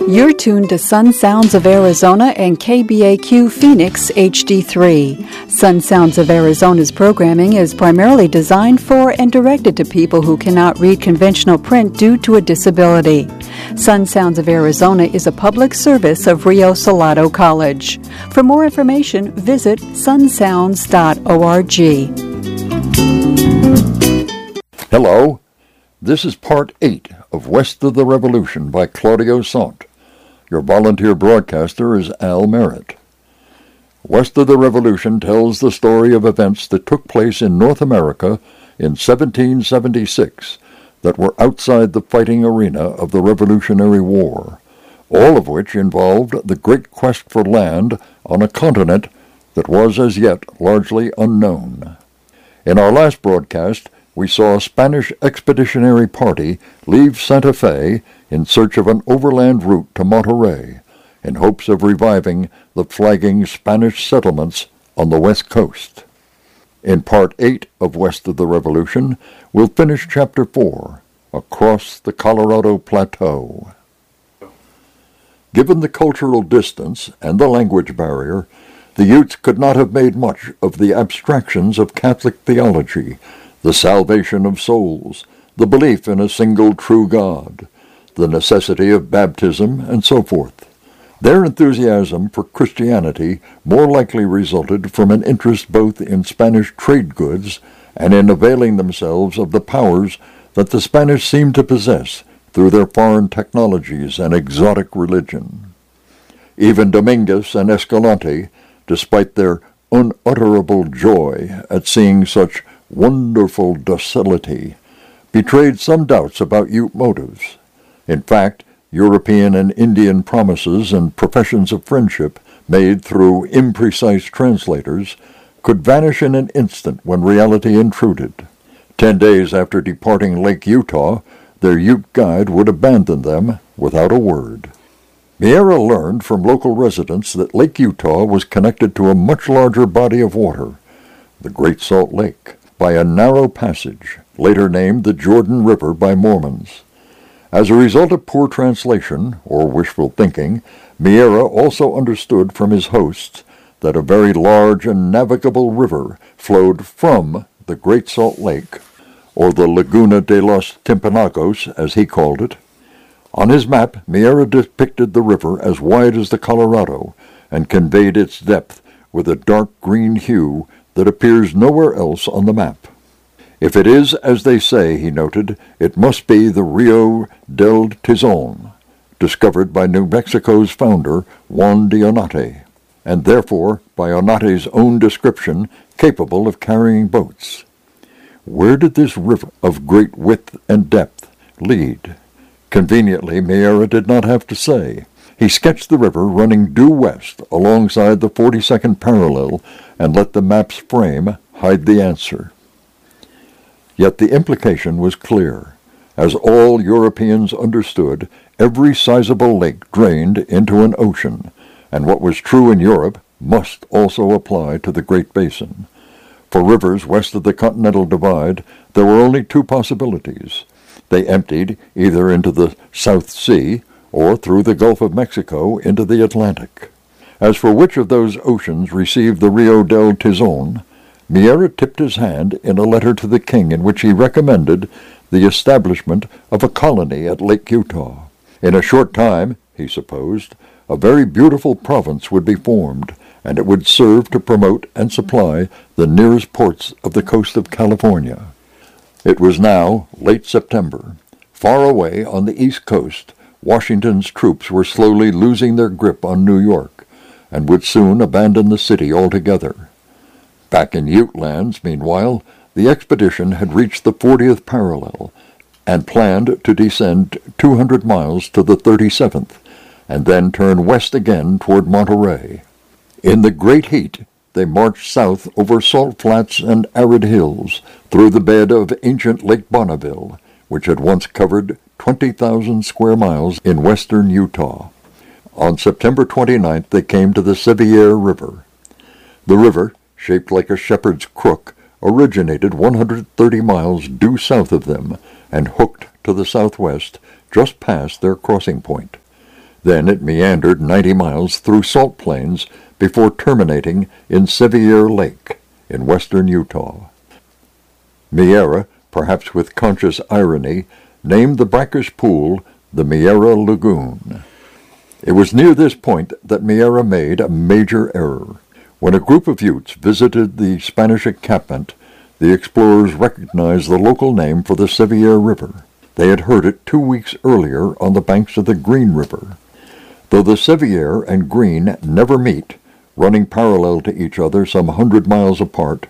You're tuned to Sun Sounds of Arizona and KBAQ Phoenix HD3. Sun Sounds of Arizona's programming is primarily designed for and directed to people who cannot read conventional print due to a disability. Sun Sounds of Arizona is a public service of Rio Salado College. For more information, visit sunsounds.org. Hello, this is Part 8 of West of the Revolution by Claudio Sant. Your volunteer broadcaster is Al Merritt. West of the Revolution tells the story of events that took place in North America in 1776 that were outside the fighting arena of the Revolutionary War, all of which involved the great quest for land on a continent that was as yet largely unknown. In our last broadcast, we saw a Spanish expeditionary party leave Santa Fe in search of an overland route to Monterey, in hopes of reviving the flagging Spanish settlements on the west coast. In Part 8 of West of the Revolution, we'll finish Chapter 4, Across the Colorado Plateau. Given the cultural distance and the language barrier, the Utes could not have made much of the abstractions of Catholic theology, the salvation of souls, the belief in a single true God, the necessity of baptism, and so forth. Their enthusiasm for Christianity more likely resulted from an interest both in Spanish trade goods and in availing themselves of the powers that the Spanish seemed to possess through their foreign technologies and exotic religion. Even Dominguez and Escalante, despite their unutterable joy at seeing such wonderful docility, betrayed some doubts about Ute motives. In fact, European and Indian promises and professions of friendship made through imprecise translators could vanish in an instant when reality intruded. 10 days after departing Lake Utah, their Ute guide would abandon them without a word. Miera learned from local residents that Lake Utah was connected to a much larger body of water, the Great Salt Lake, by a narrow passage, later named the Jordan River by Mormons. As a result of poor translation, or wishful thinking, Miera also understood from his hosts that a very large and navigable river flowed from the Great Salt Lake, or the Laguna de los Timpanogos, as he called it. On his map, Miera depicted the river as wide as the Colorado, and conveyed its depth with a dark green hue that appears nowhere else on the map. If it is as they say, he noted, it must be the Rio del Tizon, discovered by New Mexico's founder, Juan de Onate, and therefore, by Onate's own description, capable of carrying boats. Where did this river of great width and depth lead? Conveniently, Miera did not have to say. He sketched the river running due west alongside the 42nd parallel and let the map's frame hide the answer. Yet the implication was clear. As all Europeans understood, every sizable lake drained into an ocean, and what was true in Europe must also apply to the Great Basin. For rivers west of the Continental Divide, there were only two possibilities. They emptied either into the South Sea or through the Gulf of Mexico into the Atlantic. As for which of those oceans received the Rio del Tizon, Miera tipped his hand in a letter to the king in which he recommended the establishment of a colony at Lake Utah. In a short time, he supposed, a very beautiful province would be formed, and it would serve to promote and supply the nearest ports of the coast of California. It was now late September. Far away on the East Coast, Washington's troops were slowly losing their grip on New York, and would soon abandon the city altogether. Back in Ute lands, meanwhile, the expedition had reached the 40th parallel, and planned to descend 200 miles to the 37th, and then turn west again toward Monterey. In the great heat, they marched south over salt flats and arid hills, through the bed of ancient Lake Bonneville, which had once covered 20,000 square miles in western Utah. On September 29th, they came to the Sevier River. The river, shaped like a shepherd's crook, originated 130 miles due south of them and hooked to the southwest just past their crossing point. Then it meandered 90 miles through salt plains before terminating in Sevier Lake in western Utah. Miera, perhaps with conscious irony, named the brackish pool the Miera Lagoon. It was near this point that Miera made a major error. When a group of Utes visited the Spanish encampment, the explorers recognized the local name for the Sevier River. They had heard it 2 weeks earlier on the banks of the Green River. Though the Sevier and Green never meet, running parallel to each other some 100 miles apart,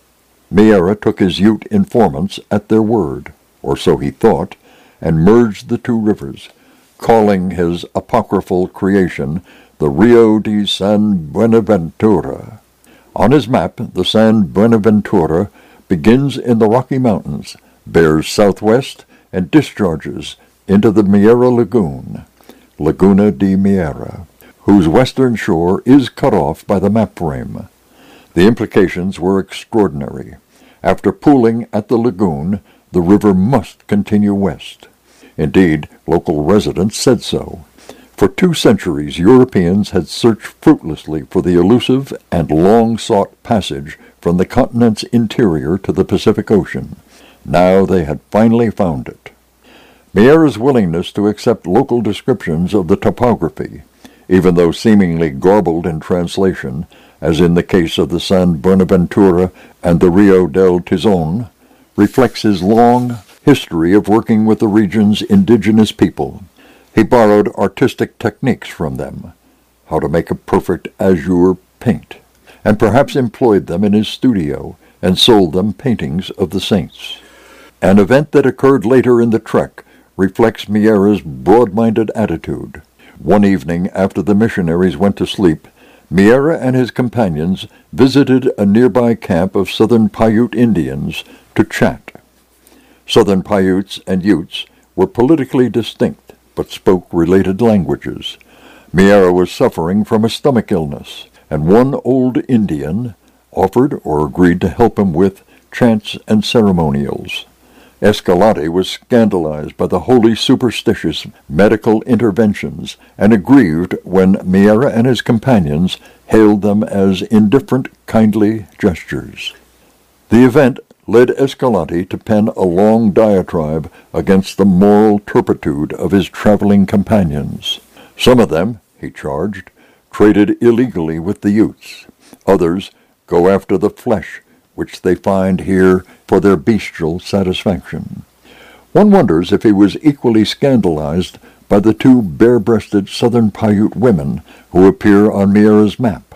Miera took his Ute informants at their word, or so he thought, and merged the two rivers, calling his apocryphal creation the Rio de San Buenaventura. On his map, the San Buenaventura begins in the Rocky Mountains, bears southwest, and discharges into the Miera Lagoon, Laguna de Miera, whose western shore is cut off by the map frame. The implications were extraordinary. After pooling at the lagoon, the river must continue west. Indeed, local residents said so. For 2 centuries, Europeans had searched fruitlessly for the elusive and long-sought passage from the continent's interior to the Pacific Ocean. Now they had finally found it. Miera's willingness to accept local descriptions of the topography, even though seemingly garbled in translation, as in the case of the San Buenaventura and the Rio del Tizon, reflects his long history of working with the region's indigenous people. He borrowed artistic techniques from them, how to make a perfect azure paint, and perhaps employed them in his studio and sold them paintings of the saints. An event that occurred later in the trek reflects Miera's broad-minded attitude. One evening after the missionaries went to sleep, Miera and his companions visited a nearby camp of Southern Paiute Indians to chat. Southern Paiutes and Utes were politically distinct, but spoke related languages. Miera was suffering from a stomach illness, and one old Indian offered or agreed to help him with chants and ceremonials. Escalante was scandalized by the wholly superstitious medical interventions and aggrieved when Miera and his companions hailed them as indifferent, kindly gestures. The event led Escalante to pen a long diatribe against the moral turpitude of his traveling companions. Some of them, he charged, traded illegally with the Utes. Others go after the flesh which they find here for their bestial satisfaction. One wonders if he was equally scandalized by the 2 bare-breasted Southern Paiute women who appear on Miera's map.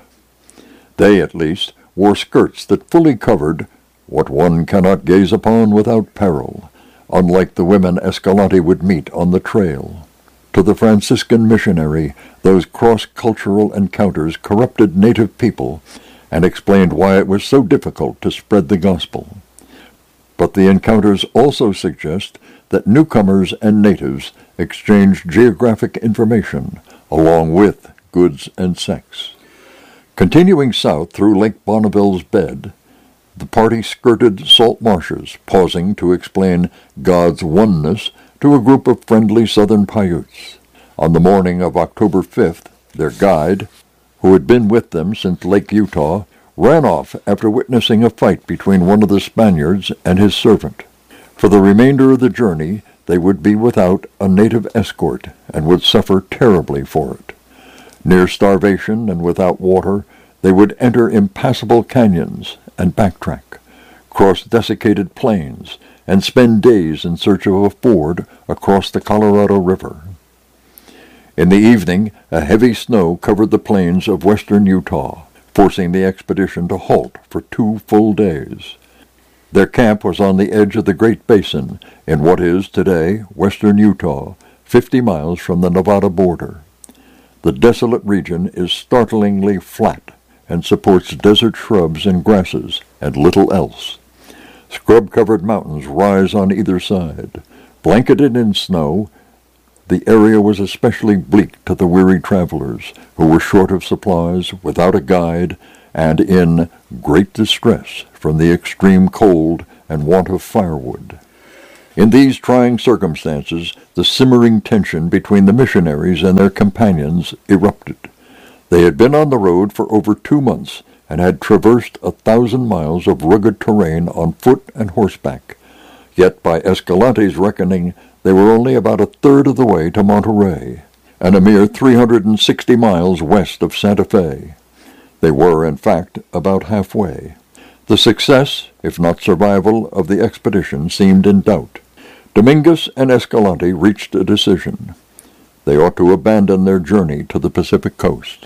They, at least, wore skirts that fully covered what one cannot gaze upon without peril, unlike the women Escalante would meet on the trail. To the Franciscan missionary, those cross-cultural encounters corrupted native people and explained why it was so difficult to spread the gospel. But the encounters also suggest that newcomers and natives exchanged geographic information along with goods and sex. Continuing south through Lake Bonneville's bed, the party skirted salt marshes, pausing to explain God's oneness to a group of friendly Southern Paiutes. On the morning of October 5th, their guide, who had been with them since Lake Utah, ran off after witnessing a fight between one of the Spaniards and his servant. For the remainder of the journey, they would be without a native escort and would suffer terribly for it. Near starvation and without water, they would enter impassable canyons and backtrack, cross desiccated plains, and spend days in search of a ford across the Colorado River. In the evening, a heavy snow covered the plains of western Utah, forcing the expedition to halt for 2 full days. Their camp was on the edge of the Great Basin in what is today western Utah, 50 miles from the Nevada border. The desolate region is startlingly flat and supports desert shrubs and grasses and little else. Scrub-covered mountains rise on either side. Blanketed in snow, the area was especially bleak to the weary travelers, who were short of supplies, without a guide, and in great distress from the extreme cold and want of firewood. In these trying circumstances, the simmering tension between the missionaries and their companions erupted. They had been on the road for over 2 months and had traversed 1,000 miles of rugged terrain on foot and horseback. Yet by Escalante's reckoning, they were only about a third of the way to Monterey, and a mere 360 miles west of Santa Fe. They were, in fact, about halfway. The success, if not survival, of the expedition seemed in doubt. Dominguez and Escalante reached a decision. They ought to abandon their journey to the Pacific coast.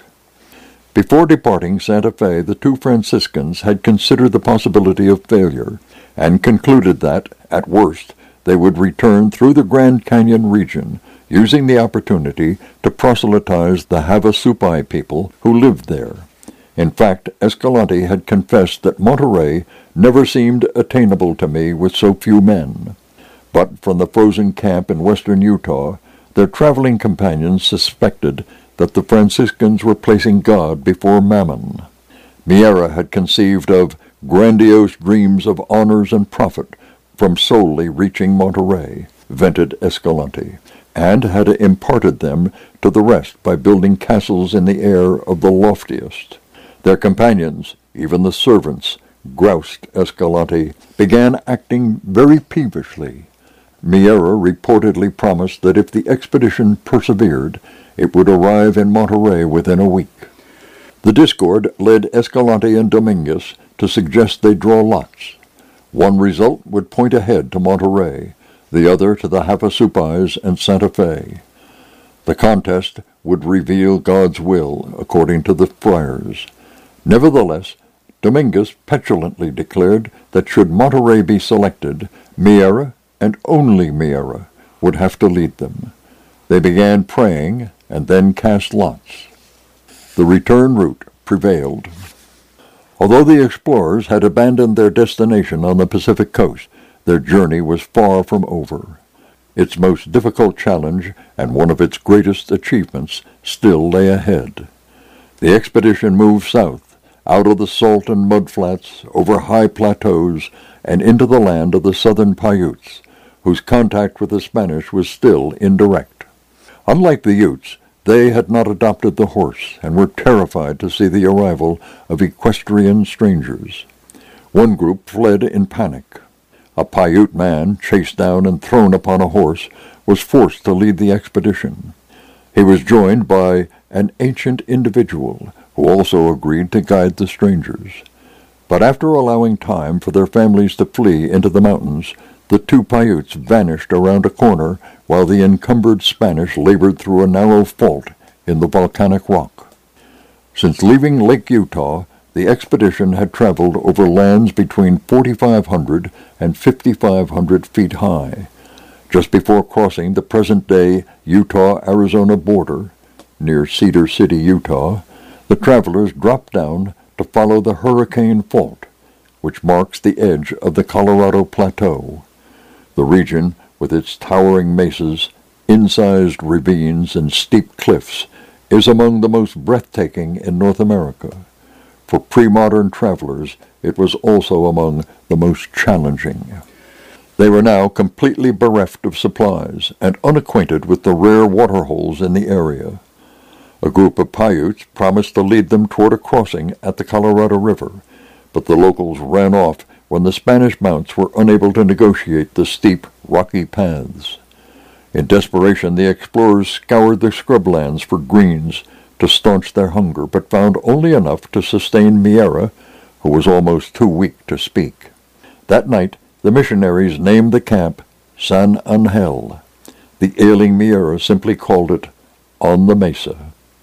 Before departing Santa Fe, the two Franciscans had considered the possibility of failure, and concluded that, at worst, they would return through the Grand Canyon region, using the opportunity to proselytize the Havasupai people who lived there. In fact, Escalante had confessed that Monterey never seemed attainable to me with so few men. But from the frozen camp in western Utah, their traveling companions suspected that the Franciscans were placing God before Mammon. Miera had conceived of grandiose dreams of honors and profit from solely reaching Monterey, vented Escalante, and had imparted them to the rest by building castles in the air of the loftiest. Their companions, even the servants, groused Escalante, began acting very peevishly. Miera reportedly promised that if the expedition persevered, it would arrive in Monterey within a week. The discord led Escalante and Dominguez to suggest they draw lots. One result would point ahead to Monterey, the other to the Havasupais and Santa Fe. The contest would reveal God's will, according to the friars. Nevertheless, Dominguez petulantly declared that should Monterey be selected, Miera, and only Miera, would have to lead them. They began praying, and then cast lots. The return route prevailed. Although the explorers had abandoned their destination on the Pacific coast, their journey was far from over. Its most difficult challenge, and one of its greatest achievements, still lay ahead. The expedition moved south, out of the salt and mud flats, over high plateaus, and into the land of the southern Paiutes, whose contact with the Spanish was still indirect. Unlike the Utes, they had not adopted the horse, and were terrified to see the arrival of equestrian strangers. One group fled in panic. A Paiute man, chased down and thrown upon a horse, was forced to lead the expedition. He was joined by an ancient individual, who also agreed to guide the strangers. But after allowing time for their families to flee into the mountains, the two Paiutes vanished around a corner while the encumbered Spanish labored through a narrow fault in the volcanic rock. Since leaving Lake Utah, the expedition had traveled over lands between 4,500 and 5,500 feet high. Just before crossing the present-day Utah-Arizona border, near Cedar City, Utah, the travelers dropped down to follow the Hurricane Fault, which marks the edge of the Colorado Plateau. The region, with its towering mesas, incised ravines, and steep cliffs, is among the most breathtaking in North America. For pre-modern travelers, it was also among the most challenging. They were now completely bereft of supplies and unacquainted with the rare waterholes in the area. A group of Paiutes promised to lead them toward a crossing at the Colorado River, but the locals ran off when the Spanish mounts were unable to negotiate the steep, rocky paths. In desperation, the explorers scoured the scrublands for greens to staunch their hunger, but found only enough to sustain Miera, who was almost too weak to speak. That night, the missionaries named the camp San Angel. The ailing Miera simply called it On the Mesa.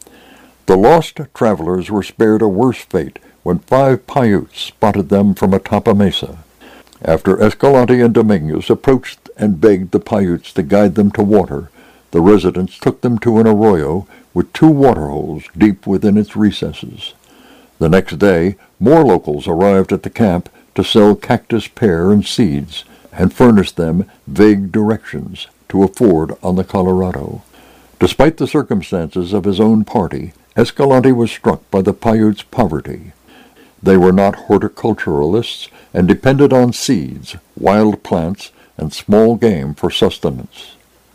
The lost travelers were spared a worse fate when 5 Paiutes spotted them from atop a mesa. After Escalante and Dominguez approached and begged the Paiutes to guide them to water, the residents took them to an arroyo with 2 waterholes deep within its recesses. The next day, more locals arrived at the camp to sell cactus pear and seeds, and furnish them vague directions to a ford on the Colorado. Despite the circumstances of his own party, Escalante was struck by the Paiutes' poverty. They were not horticulturalists and depended on seeds, wild plants, and small game for sustenance.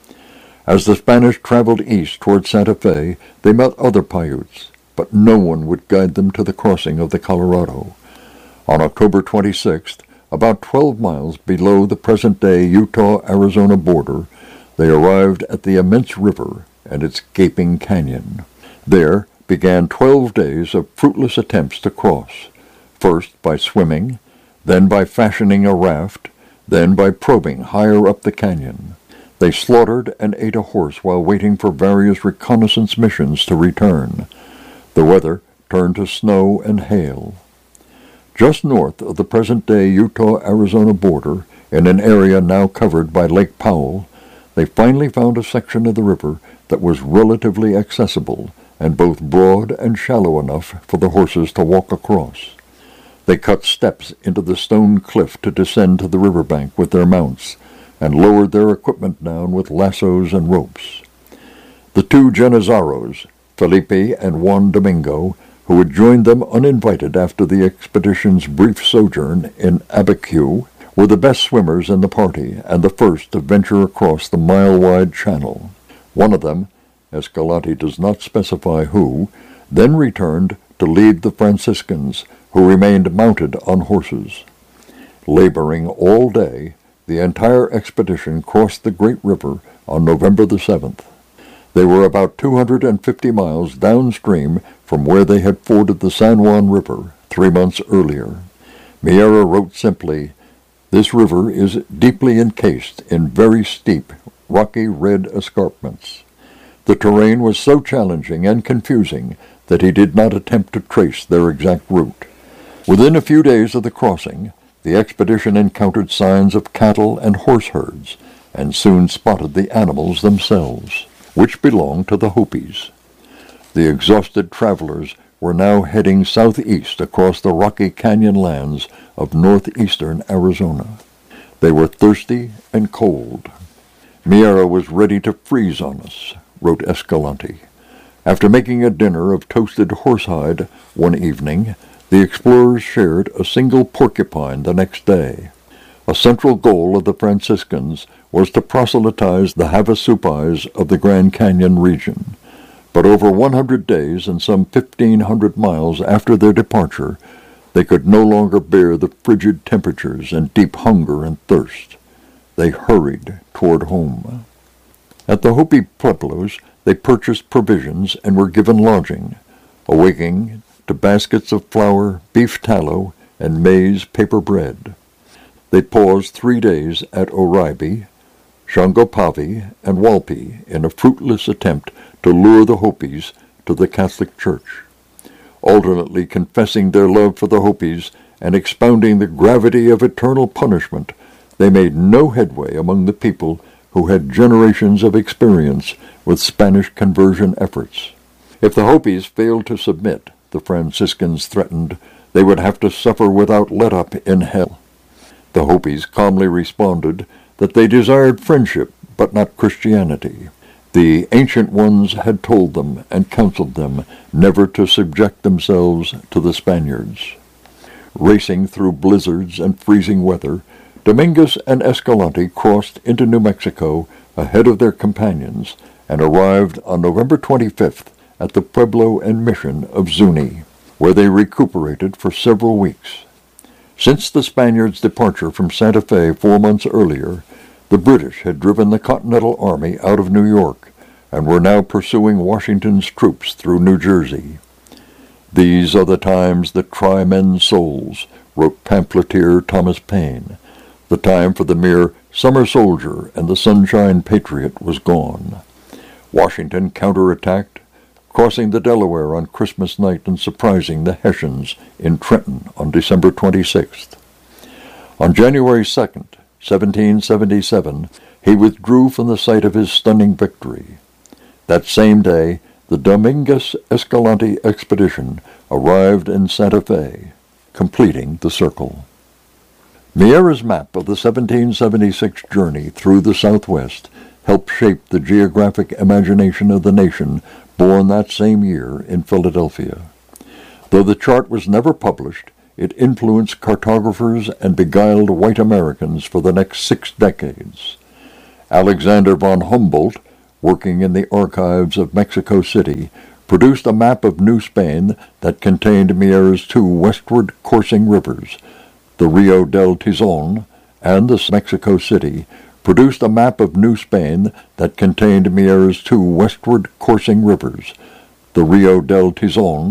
As the Spanish traveled east toward Santa Fe, they met other Paiutes, but no one would guide them to the crossing of the Colorado. On October 26th, about 12 miles below the present-day Utah-Arizona border, they arrived at the immense river and its gaping canyon. There began 12 days of fruitless attempts to cross, first by swimming, then by fashioning a raft, then by probing higher up the canyon. They slaughtered and ate a horse while waiting for various reconnaissance missions to return. The weather turned to snow and hail. Just north of the present-day Utah-Arizona border, in an area now covered by Lake Powell, they finally found a section of the river that was relatively accessible and both broad and shallow enough for the horses to walk across. They cut steps into the stone cliff to descend to the riverbank with their mounts, and lowered their equipment down with lassos and ropes. The two Janizaros, Felipe and Juan Domingo, who had joined them uninvited after the expedition's brief sojourn in Abiquiu, were the best swimmers in the party and the first to venture across the mile-wide channel. One of them, Escalante does not specify who, then returned to lead the Franciscans, who remained mounted on horses. Laboring all day, the entire expedition crossed the great river on November the 7th. They were about 250 miles downstream from where they had forded the San Juan River 3 months earlier. Miera wrote simply, "This river is deeply encased in very steep, rocky red escarpments." The terrain was so challenging and confusing that he did not attempt to trace their exact route. Within a few days of the crossing, the expedition encountered signs of cattle and horse herds, and soon spotted the animals themselves, which belonged to the Hopis. The exhausted travelers were now heading southeast across the rocky canyon lands of northeastern Arizona. They were thirsty and cold. "Miera was ready to freeze on us," wrote Escalante. After making a dinner of toasted horsehide one evening, the explorers shared a single porcupine the next day. A central goal of the Franciscans was to proselytize the Havasupais of the Grand Canyon region. But over 100 days and some 1,500 miles after their departure, they could no longer bear the frigid temperatures and deep hunger and thirst. They hurried toward home. At the Hopi pueblos, they purchased provisions and were given lodging, awaking to baskets of flour, beef tallow, and maize paper bread. They paused 3 days at Oraibi, Shangopavi, and Walpi in a fruitless attempt to lure the Hopis to the Catholic Church. Alternately confessing their love for the Hopis and expounding the gravity of eternal punishment, they made no headway among the people who had generations of experience with Spanish conversion efforts. If the Hopis failed to submit, the Franciscans threatened, they would have to suffer without let-up in hell. The Hopis calmly responded that they desired friendship, but not Christianity. The Ancient Ones had told them and counseled them never to subject themselves to the Spaniards. Racing through blizzards and freezing weather, Dominguez and Escalante crossed into New Mexico ahead of their companions and arrived on November 25th at the pueblo and mission of Zuni, where they recuperated for several weeks. Since the Spaniards' departure from Santa Fe 4 months earlier, the British had driven the Continental Army out of New York and were now pursuing Washington's troops through New Jersey. "These are the times that try men's souls," wrote pamphleteer Thomas Paine. The time for the mere summer soldier and the sunshine patriot was gone. Washington counterattacked, crossing the Delaware on Christmas night and surprising the Hessians in Trenton on December 26th. On January 2nd, 1777, he withdrew from the site of his stunning victory. That same day, the Dominguez-Escalante expedition arrived in Santa Fe, completing the circle. Miera's map of the 1776 journey through the Southwest helped shape the geographic imagination of the nation born that same year in Philadelphia. Though the chart was never published, it influenced cartographers and beguiled white Americans for the next 6 decades. Alexander von Humboldt, working in the archives of Mexico City, produced a map of New Spain that contained Miere's 2 westward coursing rivers, the Rio del Tizon and the Mexico City, produced a map of New Spain that contained Miere's 2 westward coursing rivers, the Rio del Tizon